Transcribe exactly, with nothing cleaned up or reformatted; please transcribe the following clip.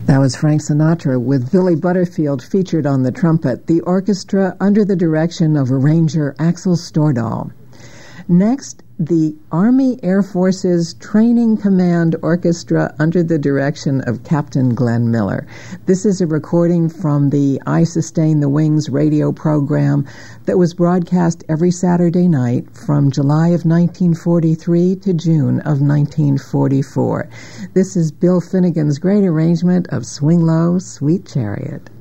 That was Frank Sinatra with Billy Butterfield featured on the trumpet, the orchestra under the direction of arranger Axel Stordahl. Next, the Army Air Forces Training Command Orchestra under the direction of Captain Glenn Miller. This is a recording from the I Sustain the Wings radio program that was broadcast every Saturday night from July of nineteen forty-three to June of nineteen forty-four. This is Bill Finnegan's great arrangement of Swing Low, Sweet Chariot.